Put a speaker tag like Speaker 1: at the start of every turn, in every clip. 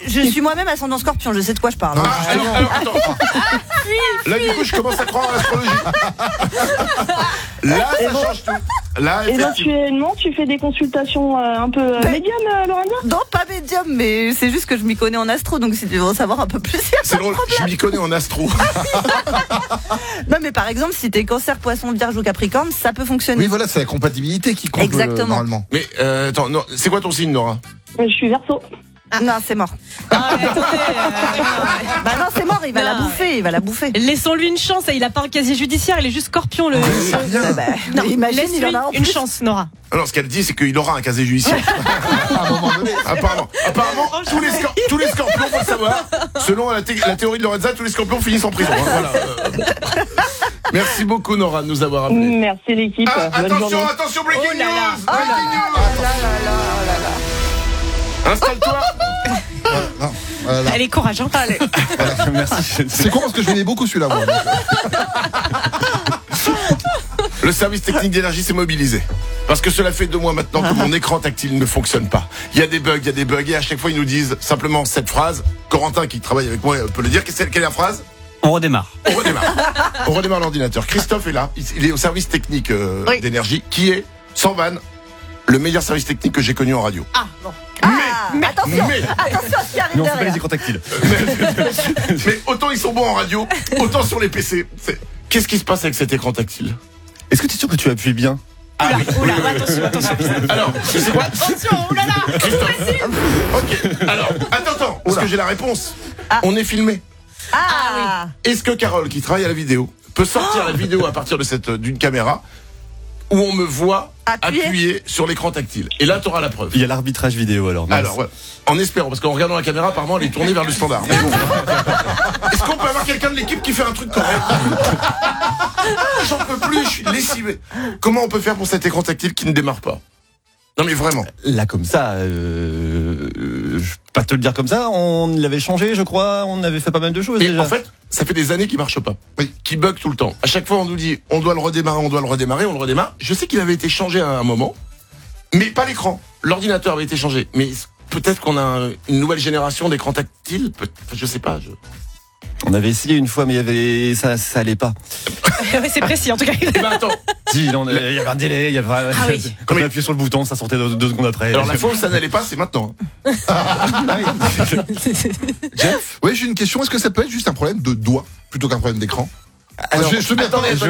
Speaker 1: je suis moi-même ascendant Scorpion, je sais de quoi je parle.
Speaker 2: Alors, attends. Là, du coup, je commence à croire à l'astrologie. Là, ça change tout. Là,
Speaker 3: Éventuellement, tu fais des consultations un peu médium, Lorenza?
Speaker 1: Non, pas médium, mais c'est juste que je m'y connais en astro, donc si tu veux en savoir un peu plus,
Speaker 2: c'est drôle, je m'y connais en astro.
Speaker 1: Non, mais par exemple, si t'es Cancer, Poisson, Vierge ou Capricorne, ça peut fonctionner.
Speaker 4: Oui, voilà, c'est la compatibilité qui compte normalement.
Speaker 2: Mais attends, non, c'est quoi ton signe, Nora?
Speaker 3: Je suis Verseau.
Speaker 1: Non, c'est mort.
Speaker 5: Ah, mais attendez,
Speaker 1: Bah non, c'est mort, il va la bouffer.
Speaker 5: Laissons-lui une chance, il a pas un casier judiciaire, il est juste Scorpion le.
Speaker 1: Non, imagine, il
Speaker 5: laisse-lui
Speaker 1: en a en
Speaker 5: une
Speaker 1: plus.
Speaker 5: chance, Nora.
Speaker 2: Alors, ce qu'elle dit, c'est qu'il aura un casier judiciaire.
Speaker 4: À un moment donné.
Speaker 2: Apparemment, tous les scorpions, faut le savoir. Selon la théorie de Lorenza, tous les scorpions finissent en prison. Voilà. Merci beaucoup, Nora, de nous avoir appelés.
Speaker 3: Merci l'équipe.
Speaker 2: Attention, breaking news. Breaking news. Installe-toi.
Speaker 5: Elle est courageuse. Allez.
Speaker 4: Voilà, merci. C'est con parce que je l'aimais beaucoup celui-là. Moi.
Speaker 2: Le service technique d'énergie s'est mobilisé. Parce que cela fait 2 mois maintenant que mon écran tactile ne fonctionne pas. Il y a des bugs, et à chaque fois ils nous disent simplement cette phrase. Corentin qui travaille avec moi peut le dire. Quelle est la phrase?
Speaker 6: On redémarre.
Speaker 2: On redémarre l'ordinateur. Christophe est là. Il est au service technique d'énergie, qui est, sans vanne, le meilleur service technique que j'ai connu en radio.
Speaker 1: Ah, bon. Attention à ce qui arrive
Speaker 6: Mais on fait pas
Speaker 1: derrière.
Speaker 6: les écrans tactiles.
Speaker 2: Mais autant ils sont bons en radio, autant sur les PC. Qu'est-ce qui se passe avec cet écran tactile?
Speaker 6: Est-ce que tu es sûr que tu appuies bien?
Speaker 5: Oula, attention.
Speaker 2: Alors, c'est quoi?
Speaker 5: Attention, oulala.
Speaker 2: Ok, alors, attends, parce que j'ai la réponse. On est filmé.
Speaker 1: Ah,
Speaker 2: Est-ce que Carole, qui travaille à la vidéo, peut sortir la vidéo à partir de d'une caméra où on me voit appuyer sur l'écran tactile? Et là, tu auras la preuve.
Speaker 6: Il y a l'arbitrage vidéo alors. Mince.
Speaker 2: Alors, ouais. En espérant, parce qu'en regardant la caméra, apparemment, elle est tournée vers le standard. Mais bon. Est-ce qu'on peut avoir quelqu'un de l'équipe qui fait un truc correct? J'en peux plus, je suis lessivé. Comment on peut faire pour cet écran tactile qui ne démarre pas? Non mais vraiment.
Speaker 6: Là comme ça, je peux pas te le dire comme ça, on l'avait changé je crois, on avait fait pas mal de choses
Speaker 2: Et
Speaker 6: déjà.
Speaker 2: en fait, ça fait des années qu'il marche pas.
Speaker 4: Oui.
Speaker 2: Qui bug tout le temps. À chaque fois on nous dit on doit le redémarrer, on le redémarre. Je sais qu'il avait été changé à un moment, mais pas l'écran. L'ordinateur avait été changé. Mais peut-être qu'on a une nouvelle génération d'écrans tactiles, je sais pas.
Speaker 6: On avait essayé une fois mais ça allait pas.
Speaker 5: Ouais, c'est précis en tout cas.
Speaker 2: Eh ben attends.
Speaker 6: Si, il y avait un délai, il y avait quand on appuyait sur le bouton, ça sortait 2 secondes après.
Speaker 2: Alors la fois où ça n'allait pas, c'est maintenant.
Speaker 4: Jeff, oui, j'ai une question. Est-ce que ça peut être juste un problème de doigt plutôt qu'un problème d'écran?
Speaker 6: Alors,
Speaker 4: je me attendez, c'est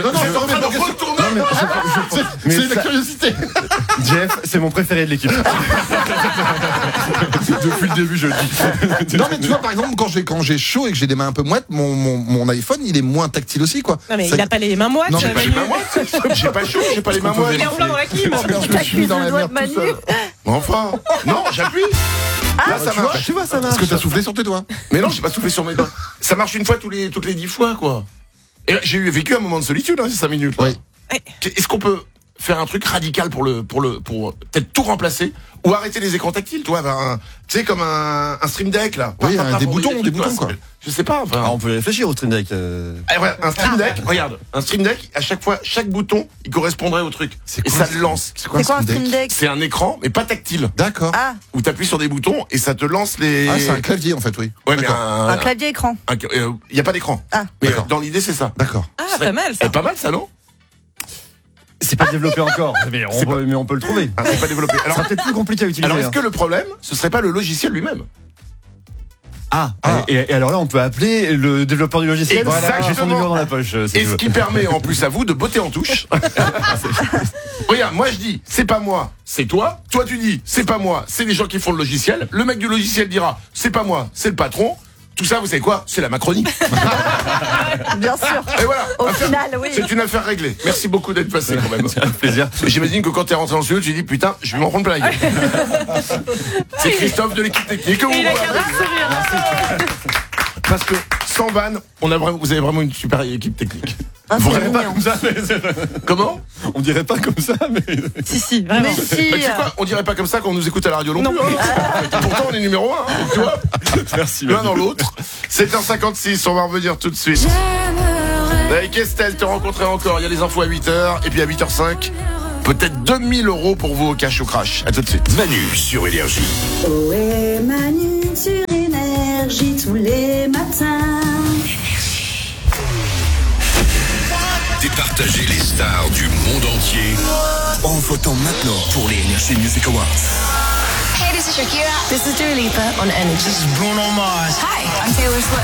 Speaker 4: la curiosité.
Speaker 6: Jeff, c'est mon préféré de l'équipe. Depuis le début, je le dis.
Speaker 4: Non mais tu vois par exemple quand j'ai chaud et que j'ai des mains un peu moites, mon iPhone il est moins tactile aussi quoi.
Speaker 5: Non mais
Speaker 4: Ça-
Speaker 5: il a pas les mains moites.
Speaker 4: Non,
Speaker 2: J'ai pas les mains moites. J'ai pas chaud, j'ai pas les mains moites.
Speaker 5: Il est en plein dans la clim.
Speaker 4: Je me suis mis dans la merde tout seul.
Speaker 2: Enfin, non, j'appuie. Là, ça marche.
Speaker 4: Tu vois, ça marche. Parce que t'as soufflé sur tes doigts.
Speaker 2: Mais non, j'ai pas soufflé sur mes doigts. Ça marche une fois toutes les 10 fois, quoi. Et j'ai vécu un moment de solitude, ces 5 minutes. Là.
Speaker 4: Oui.
Speaker 2: Est-ce qu'on peut faire un truc radical pour peut-être tout remplacer ou arrêter les écrans tactiles, tu vois, tu sais comme un Stream Deck là.
Speaker 4: Oui, des
Speaker 2: pour
Speaker 4: boutons quoi.
Speaker 2: Je sais pas. Enfin.
Speaker 6: Ah, on peut réfléchir au Stream Deck.
Speaker 2: Un Stream Deck, regarde, un Stream Deck, à chaque fois, chaque bouton, il correspondrait au truc. Et ça le lance.
Speaker 4: C'est quoi
Speaker 1: c'est quoi un Stream Deck?
Speaker 2: C'est un écran, mais pas tactile.
Speaker 4: D'accord.
Speaker 1: Ah,
Speaker 2: Où t'appuies sur des boutons et ça te lance les.
Speaker 4: Ah, c'est un clavier en fait, oui.
Speaker 2: Ouais, mais
Speaker 4: D'accord.
Speaker 1: un clavier écran.
Speaker 2: il y a pas d'écran.
Speaker 1: Ah.
Speaker 2: Mais
Speaker 4: D'accord.
Speaker 2: dans l'idée, c'est ça.
Speaker 4: D'accord.
Speaker 5: Ah, pas mal ça.
Speaker 2: C'est pas mal ça, non?
Speaker 6: C'est pas développé encore, mais on peut le trouver.
Speaker 2: Ah, c'est pas développé.
Speaker 6: Ça
Speaker 2: Alors,
Speaker 6: sera peut-être plus compliqué à utiliser.
Speaker 2: alors est-ce
Speaker 6: hein.
Speaker 2: que le problème, ce serait pas le logiciel lui-même?
Speaker 6: Et alors là, on peut appeler le développeur du logiciel.
Speaker 2: Exactement.
Speaker 6: J'ai son numéro dans la poche. Si
Speaker 2: Et
Speaker 6: tu
Speaker 2: ce
Speaker 6: veux.
Speaker 2: qui permet en plus à vous de botter en touche. Regarde, moi je dis, c'est pas moi, c'est toi. Toi tu dis, c'est pas moi, c'est les gens qui font le logiciel. Le mec du logiciel dira, c'est pas moi, c'est le patron. Tout ça, vous savez quoi? C'est la Macronie.
Speaker 1: Bien sûr.
Speaker 2: Et voilà.
Speaker 1: Au final, oui.
Speaker 2: C'est une affaire réglée. Merci beaucoup d'être passé quand même.
Speaker 6: C'est un plaisir.
Speaker 2: J'imagine que quand t'es rentré en studio, tu dis putain, je vais m'en prendre plein la gueule. C'est Christophe de l'équipe technique.
Speaker 5: Et il a gardé le sourire.
Speaker 2: Parce que sans vanne, vous avez vraiment une super équipe technique.
Speaker 1: Ah,
Speaker 2: Vous
Speaker 1: c'est
Speaker 2: rêvez pas
Speaker 1: mignon.
Speaker 2: comme ça, comment?
Speaker 6: On dirait pas comme ça, mais.
Speaker 5: Si, vraiment.
Speaker 1: Mais si.
Speaker 2: Bah, tu sais quoi, on dirait pas comme ça qu'on nous écoute à la radio non plus. Hein. Pourtant on est numéro 1, tu vois.
Speaker 6: Merci.
Speaker 2: L'un dans l'autre. 7h56, on va revenir tout de suite. Avec Estelle, te rencontrer encore. Il y a les infos à 8h et puis à 8h05. Peut-être 2000 € pour vous au cash ou crash. À tout de suite.
Speaker 7: Manu sur Énergie.
Speaker 8: Oh et Manu sur Énergie.
Speaker 7: Partagez les stars du monde entier en votant maintenant pour les Energy Music Awards.
Speaker 8: Hey, this is Shakira.
Speaker 1: This is Dua Lipa on Energy.
Speaker 8: This is Bruno Mars. Hi, I'm Taylor Swift.